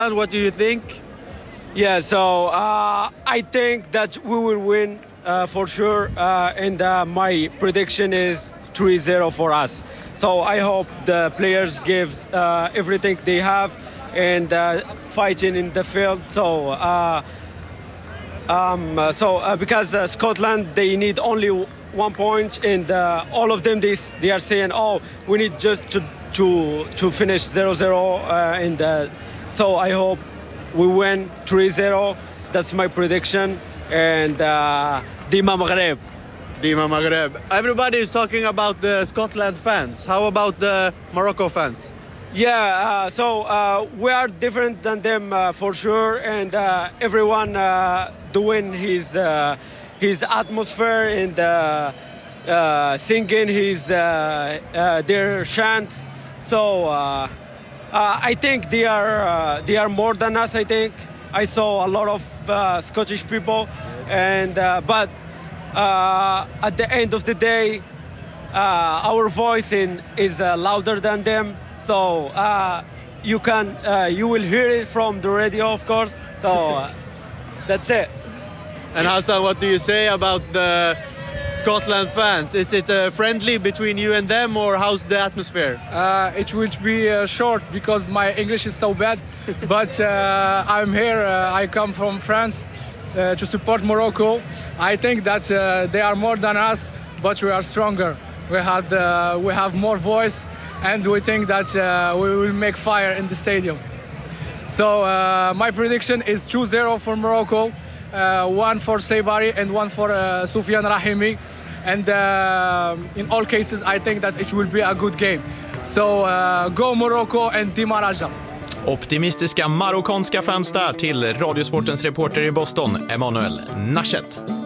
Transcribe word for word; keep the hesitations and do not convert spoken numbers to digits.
And what do you think? Yeah, so uh, I think that we will win uh, for sure, uh, and uh, my prediction is three zero for us. So I hope the players give uh, everything they have and uh, fighting in the field. So uh, um, uh, so uh, because uh, Scotland, they need only one point, and uh, all of them they, they are saying, oh, we need just to to to finish zero zero, uh, and uh, so I hope we win three zero. That's my prediction. And uh, Dima Maghreb. Dima Maghreb. Everybody is talking about the Scotland fans. How about the Morocco fans? Yeah, uh, so uh, we are different than them uh, for sure, and uh, everyone uh, doing his uh, his atmosphere and uh, uh, singing his uh, uh, their chants. So uh, uh, I think they are uh, they are more than us. I think I saw a lot of uh, Scottish people, and uh, but uh, at the end of the day, uh, our voice in, is uh, louder than them. So uh, you can uh, you will hear it from the radio, of course. So uh, that's it. And Hassan, what do you say about the Scotland fans? Is it uh, friendly between you and them, or how's the atmosphere? Uh, it will be uh, short because my English is so bad. But uh, I'm here. Uh, I come from France uh, to support Morocco. I think that uh, they are more than us, but we are stronger. We had uh, we have more voice, and we think that uh, we will make fire in the stadium. So uh, my prediction is two zero for Morocco, uh, one for Saibari and one for uh, Soufiane Rahimi. And uh, in all cases, I think that it will be a good game. So uh, go Morocco and Dima Raja. Optimistiska marockanska fans där till Radiosportens reporter i Boston, Emanuel Nashet.